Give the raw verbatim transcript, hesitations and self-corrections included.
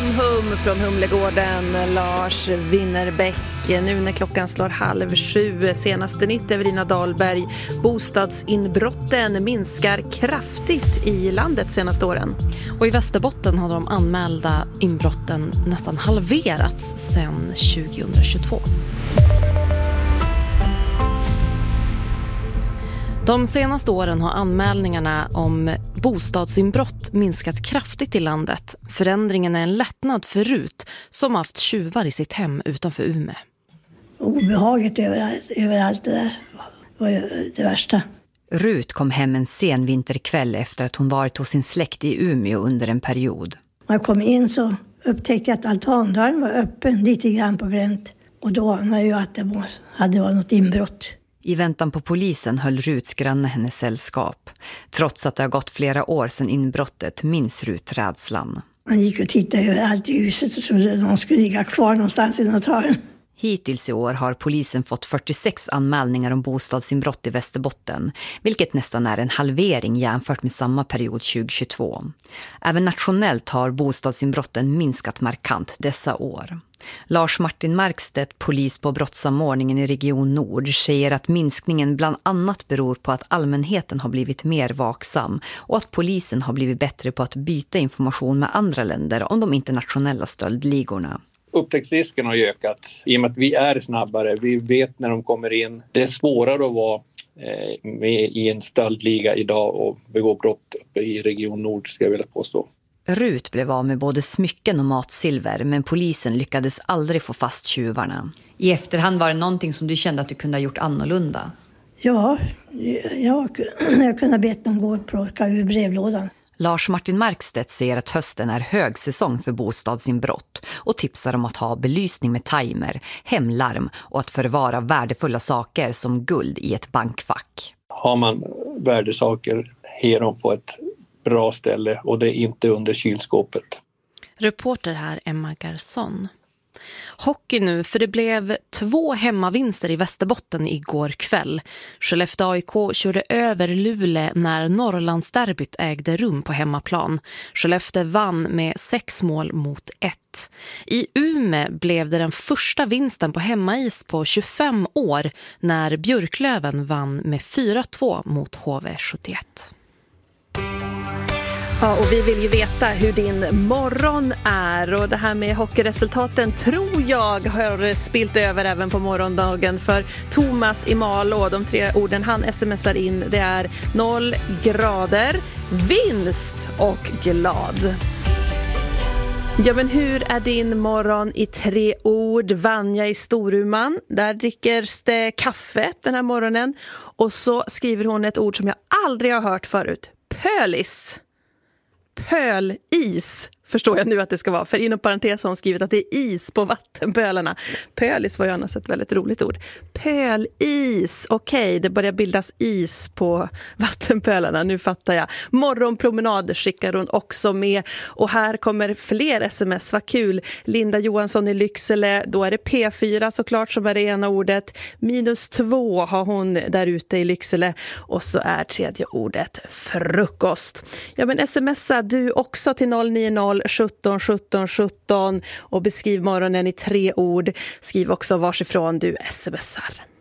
Hum hum från Humlegården, Lars Winnerbäck. Nu när klockan slår halv sju, senaste nytt Evelina Dahlberg. Bostadsinbrotten minskar kraftigt i landet senaste åren. Och i Västerbotten har de anmälda inbrotten nästan halverats sedan tjugohundratjugotvå. De senaste åren har anmälningarna om bostadsinbrott minskat kraftigt i landet. Förändringen är en lättnad för Rut som haft tjuvar i sitt hem utanför Umeå. Obehaget överallt, överallt det där var ju det värsta. Rut kom hem en sen vinterkväll efter att hon varit hos sin släkt i Umeå under en period. När jag kom in så upptäckte jag att altandörren var öppen lite grann på gränt. Och då anade jag att det hade varit något inbrott. I väntan på polisen höll Ruts granne hennes sällskap. Trots att det har gått flera år sedan inbrottet minns Rut rädslan. Man gick och tittade överallt i huset och trodde att någon skulle ligga kvar någonstans i något hörn. Hittills i år har polisen fått fyrtiosex anmälningar om bostadsinbrott i Västerbotten, vilket nästan är en halvering jämfört med samma period tjugohundratjugotvå. Även nationellt har bostadsinbrotten minskat markant dessa år. Lars Martin Markstedt, polis på brottssamordningen i Region Nord, säger att minskningen bland annat beror på att allmänheten har blivit mer vaksam och att polisen har blivit bättre på att byta information med andra länder om de internationella stöldligorna. Upptäcktsrisken har ökat i och med att vi är snabbare. Vi vet när de kommer in. Det är svårare att vara med i en stöldliga idag och begå brott uppe i Region Nord, ska jag vilja påstå. Rut blev av med både smycken och matsilver, men polisen lyckades aldrig få fast tjuvarna. I efterhand var det någonting som du kände att du kunde ha gjort annorlunda? Ja, jag, jag kunde ha bett dem gå och plocka ur brevlådan. Lars Martin Markstedt säger att hösten är högsäsong för bostadsinbrott och tipsar om att ha belysning med timer, hemlarm och att förvara värdefulla saker som guld i ett bankfack. Har man värdesaker här dem på ett bra ställe och det är inte under kylskåpet. Reporter här Emma Garson. Hockey nu, för det blev två hemmavinster i Västerbotten igår kväll. Skellefteå A I K körde över Luleå när Norrlandsderbyt ägde rum på hemmaplan. Skellefteå vann med sex mål mot ett. I Umeå blev det den första vinsten på hemmais på tjugofem år när Björklöven vann med fyra två mot H V sjuttioett. Ja, och vi vill ju veta hur din morgon är, och det här med hockeyresultaten tror jag har spilt över även på morgondagen för Thomas i Malå. De tre orden han smsar in, det är noll grader, vinst och glad. Ja, men hur är din morgon i tre ord? Vanja i Storuman, där drickers det kaffe den här morgonen, och så skriver hon ett ord som jag aldrig har hört förut. Pölis. Pölis förstår jag nu att det ska vara, för inom parentes har hon skrivit att det är is på vattenpölarna. Pölis var ju annars ett väldigt roligt ord. Pölis, okej, okay, det börjar bildas is på vattenpölarna, nu fattar jag. Morgonpromenad skickar hon också med, och här kommer fler sms, vad kul. Linda Johansson i Lycksele, då är det P fyra såklart som är det ena ordet. Minus två har hon där ute i Lycksele, och så är tredje ordet frukost. Ja, men smsa du också till noll nio noll sjutton sjutton sjutton och beskriv morgonen i tre ord. Skriv också varsifrån du smsar.